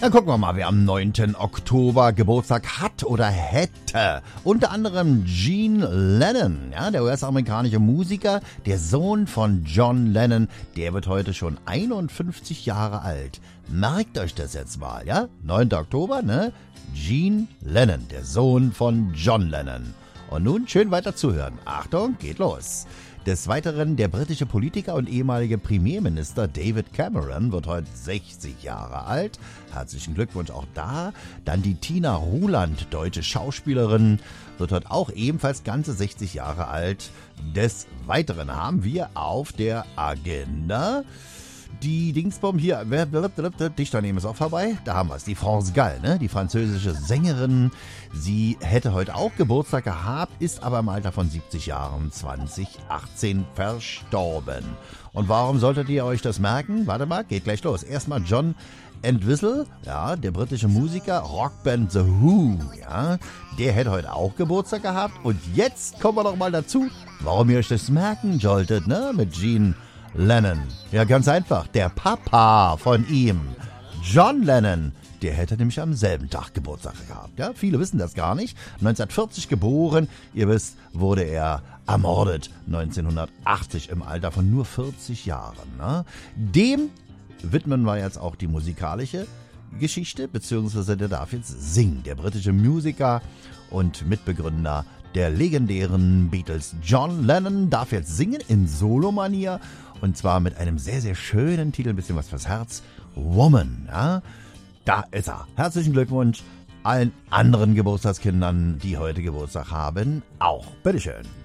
Dann gucken wir mal, wer am 9. Oktober Geburtstag hat oder hätte. Unter anderem Gene Lennon, ja, der US-amerikanische Musiker, der Sohn von John Lennon, der wird heute schon 51 Jahre alt. Merkt euch das jetzt mal, ja? 9. Oktober, ne? Gene Lennon, der Sohn von John Lennon. Und nun schön weiter zuhören. Achtung, geht los. Des Weiteren der britische Politiker und ehemalige Premierminister David Cameron wird heute 60 Jahre alt. Herzlichen Glückwunsch auch da. Dann die Tina Ruland, deutsche Schauspielerin, wird heute auch ebenfalls ganze 60 Jahre alt. Des Weiteren haben wir auf der Agenda die Dingsbomb hier, Dichternehmen ist auch vorbei, da haben wir es, die France Gall, ne? Die französische Sängerin, sie hätte heute auch Geburtstag gehabt, ist aber im Alter von 70 Jahren 2018 verstorben. Und warum solltet ihr euch das merken? Warte mal, geht gleich los. Erstmal John Entwistle, ja, der britische Musiker, Rockband The Who, ja, der hätte heute auch Geburtstag gehabt. Und jetzt kommen wir doch mal dazu, warum ihr euch das merken solltet, ne? Mit Gene Lennon. Ja, ganz einfach. Der Papa von ihm, John Lennon, der hätte nämlich am selben Tag Geburtstag gehabt. Ja, viele wissen das gar nicht. 1940 geboren, ihr wisst, wurde er ermordet 1980 im Alter von nur 40 Jahren. Ne? Dem widmen wir jetzt auch die musikalische Geschichte, beziehungsweise der darf jetzt singen. Der britische Musiker und Mitbegründer der legendären Beatles, John Lennon, darf jetzt singen in Solomanier. Und zwar mit einem sehr, sehr schönen Titel, ein bisschen was fürs Herz. Woman, ja. Da ist er. Herzlichen Glückwunsch allen anderen Geburtstagskindern, die heute Geburtstag haben. Auch. Bitteschön.